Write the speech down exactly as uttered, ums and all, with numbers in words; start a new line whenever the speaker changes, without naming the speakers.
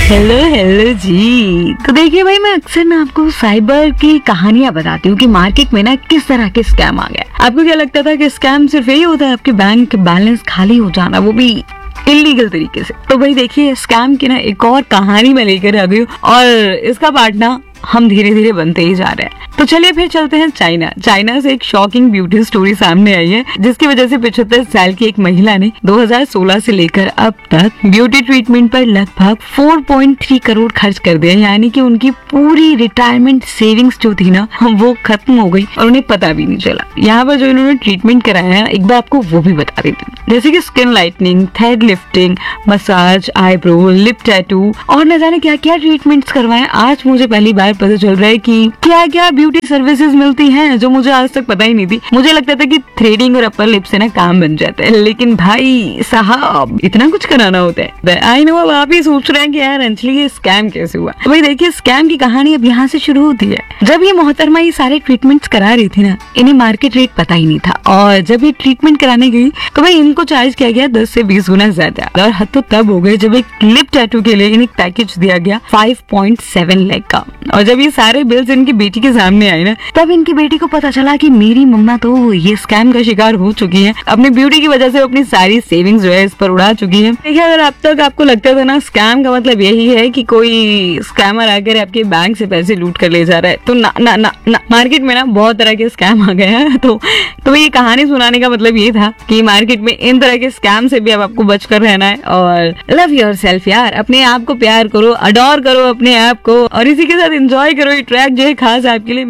Hello hello जी। तो देखिए भाई, मैं अक्सर ना आपको साइबर की कहानियां बताती हूँ कि मार्केट में ना किस तरह के स्कैम आ गए। आपको क्या लगता था कि स्कैम सिर्फ यही होता है, आपके बैंक बैलेंस खाली हो जाना, वो भी इलीगल तरीके से? तो भाई देखिए, स्कैम की ना एक और कहानी मैं लेकर आ गई हूँ और इसका पार्ट ना हम धीरे धीरे बनते ही जा रहे हैं। तो चलिए फिर चलते हैं चाइना। चाइना से एक शॉकिंग ब्यूटी स्टोरी सामने आई है, जिसकी वजह से पचहत्तर साल की एक महिला ने दो हज़ार सोलह से लेकर अब तक ब्यूटी ट्रीटमेंट पर लगभग चार पॉइंट तीन करोड़ खर्च कर दिया। यानी कि उनकी पूरी रिटायरमेंट सेविंग्स जो थी ना, वो खत्म हो गई और उन्हें पता भी नहीं चला। यहाँ पर जो इन्होंने ट्रीटमेंट कराया है, एक बार आपको वो भी बता देती हूँ। जैसे कि skin lightening, thread lifting, massage, eyebrow, lip tattoo और न जाने क्या क्या ट्रीटमेंट्स करवाए। आज मुझे पहली बार पता चल रहा है कि क्या क्या ब्यूटी सर्विसेज मिलती हैं, जो मुझे आज तक पता ही नहीं थी। मुझे लगता था कि थ्रेडिंग और अपर लिप से ना काम बन जाता है, लेकिन भाई साहब इतना कुछ कराना होता है। आई नो, अब आप ही सोच रहे हैं कि यार अंजलि ये स्कैम कैसे हुआ। तो भाई देखिए, स्कैम की कहानी अब यहाँ से शुरू होती है। जब ये मोहतरमा ये सारे ट्रीटमेंट्स करा रही थी ना, इन्हें मार्केट रेट पता ही नहीं था और जब ये ट्रीटमेंट कराने गई तो भाई इनको चार्ज किया गया दस से बीस गुना ज्यादा। और हद तो तब हो गई जब एक लिप टैटू के लिए इन्हें पैकेज दिया गया पाँच पॉइंट सात लाख का। और जब ये सारे बिल्स इनकी बेटी के सामने आए ना, तब इनकी बेटी को पता चला कि मेरी मम्मा तो ये स्कैम का शिकार हो चुकी है। अपनी ब्यूटी की वजह से अपनी सारी सेविंग्स जो है इस पर उड़ा चुकी है। देखिए, अगर अब तक आपको लगता था ना स्कैम का मतलब यही है कि कोई स्कैमर आकर आपके बैंक से पैसे लूट कर ले जा रहा है, तो ना ना ना, ना मार्केट में ना बहुत तरह के स्कैम आ गए हैं। तो तो ये कहानी सुनाने का मतलब ये था कि मार्केट में इन तरह के स्कैम से भी अब आपको बचकर रहना है। और लव योरसेल्फ यार, अपने आप को प्यार करो, अडोर करो अपने आप को, और इसी के साथ एंजॉय करो। ये ट्रैक जो है खास आपके लिए